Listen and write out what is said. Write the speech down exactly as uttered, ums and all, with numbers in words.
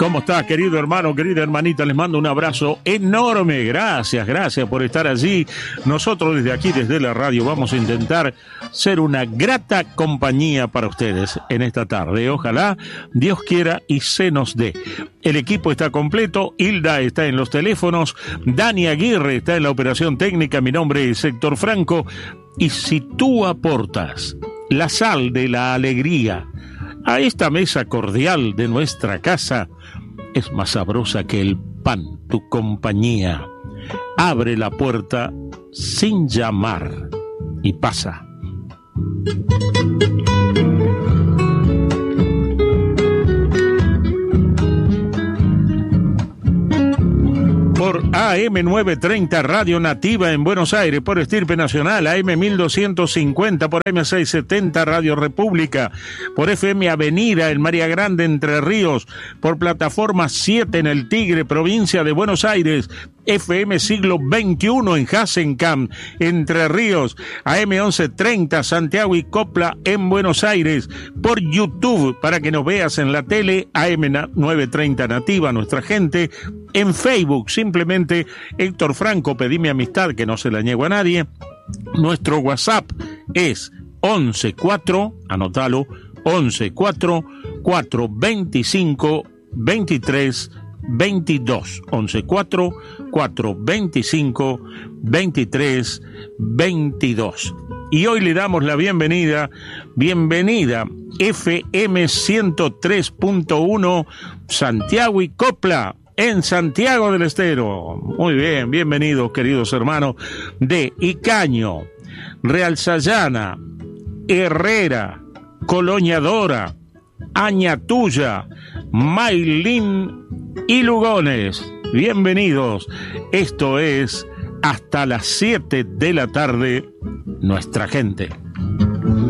¿Cómo estás, querido hermano, querida hermanita? Les mando un abrazo enorme. Gracias, gracias por estar allí. Nosotros desde aquí, desde la radio, vamos a intentar ser una grata compañía para ustedes en esta tarde. Ojalá Dios quiera y se nos dé. El equipo está completo. Hilda está en los teléfonos. Dani Aguirre está en la operación técnica. Mi nombre es Héctor Franco. Y si tú aportas la sal de la alegría a esta mesa cordial de nuestra casa, es más sabrosa que el pan, tu compañía. Abre la puerta sin llamar y pasa. Por A M novecientos treinta Radio Nativa en Buenos Aires, por Estirpe Nacional, A M mil doscientos cincuenta, por A M seiscientos setenta Radio República, por F M Avenida en María Grande, Entre Ríos, por Plataforma siete en El Tigre, provincia de Buenos Aires, F M Siglo veintiuno en Hasenkamp, Entre Ríos, A M once treinta Santiago y Copla en Buenos Aires, por YouTube para que nos veas en la tele, A M novecientos treinta Nativa, nuestra gente, en Facebook, simplemente Héctor Franco, pedí mi amistad que no se la niego a nadie. Nuestro WhatsApp es once cuatro, anótalo, once cuatro, cuatro veinticinco, veintitrés veintidós, once cuatro, cuatro veinticinco, veintitrés veintidós. Y hoy le damos la bienvenida, bienvenida F M ciento tres punto uno Santiago y Copla, en Santiago del Estero. Muy bien, bienvenidos, queridos hermanos de Icaño, Real Sayana, Herrera, Colonia Dora, Añatuya, Mailín y Lugones. Bienvenidos. Esto es hasta las siete de la tarde, nuestra gente.